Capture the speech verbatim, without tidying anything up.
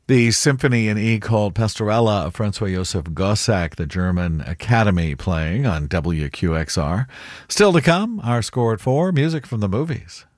The symphony in E called Pastorella of Francois Josef Gossack, the German Academy, playing on W Q X R. Still to come, our score at four, music from the movies.